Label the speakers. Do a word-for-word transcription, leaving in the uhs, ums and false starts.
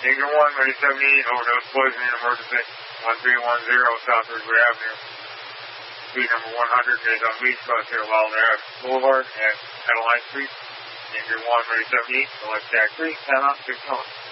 Speaker 1: Danger one, ready seventy-eight, overdose poisoning emergency, one three one zero South Ridgeway Avenue. Speed number one hundred is unleashed across here, Wilderness Boulevard and Adeline Street. Danger one, ready seventy-eight, select Jack three, ten up, six on.